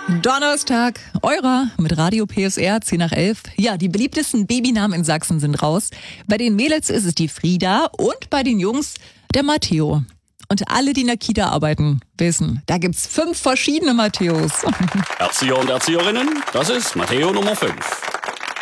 Donnerstag, eurer mit Radio PSR 10 nach 11. Ja, die beliebtesten Babynamen in Sachsen sind raus. Bei den Mädels ist es die Frieda und bei den Jungs der Matteo. Und alle, die in der Kita arbeiten, wissen, da gibt's 5 verschiedene Mattheos. Erzieher und Erzieherinnen, das ist Matteo Nummer 5.